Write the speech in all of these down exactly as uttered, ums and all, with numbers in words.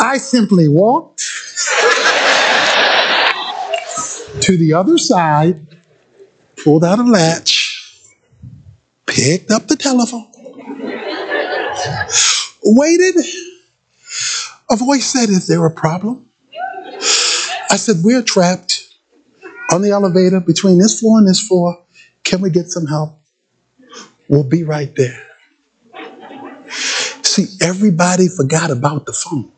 I simply walked to the other side, pulled out a latch, picked up the telephone, waited. A voice said, "Is there a problem?" I said, "We're trapped on the elevator between this floor and this floor. Can we get some help? We'll be right there." See, everybody forgot about the phone.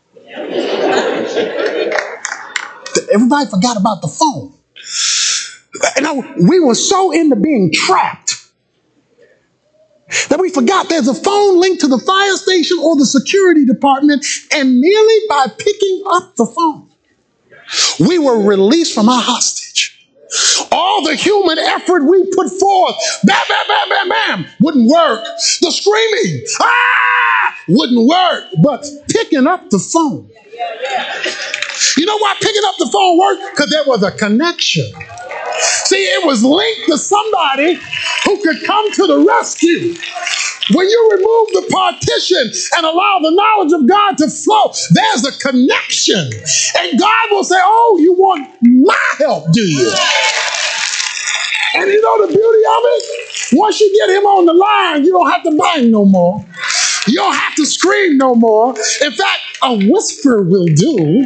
Everybody forgot about the phone. You know, we were so into being trapped that we forgot there's a phone linked to the fire station or the security department, and merely by picking up the phone, we were released from our hostage. All the human effort we put forth, bam, bam, bam, bam, bam, wouldn't work. The screaming, ah, wouldn't work. But picking up the phone. You know why picking up the phone worked? Because there was a connection. See, it was linked to somebody who could come to the rescue. When you remove the partition and allow the knowledge of God to flow, there's a connection. And God will say, "Oh, you want my help, do you?" And you know the beauty of it? Once you get him on the line, you don't have to bang no more. You don't have to scream no more. In fact, a whisper will do,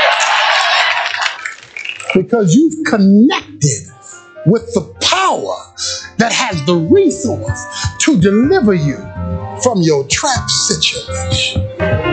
because you've connected with the power that has the resource to deliver you from your trap situation.